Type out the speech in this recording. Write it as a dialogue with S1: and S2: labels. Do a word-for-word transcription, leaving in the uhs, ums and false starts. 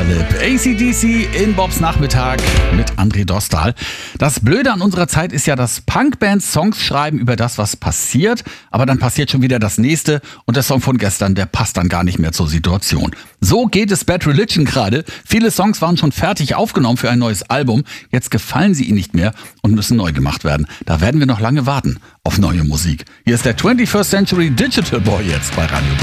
S1: Lip. A C D C in Bobs Nachmittag mit André Dostal. Das Blöde an unserer Zeit ist ja, dass Punkbands Songs schreiben über das, was passiert, aber dann passiert schon wieder das nächste und der Song von gestern, der passt dann gar nicht mehr zur Situation. So geht es Bad Religion gerade. Viele Songs waren schon fertig aufgenommen für ein neues Album. Jetzt gefallen sie ihnen nicht mehr und müssen neu gemacht werden. Da werden wir noch lange warten auf neue Musik. Hier ist der twenty-first Century Digital Boy jetzt bei Radio Bob.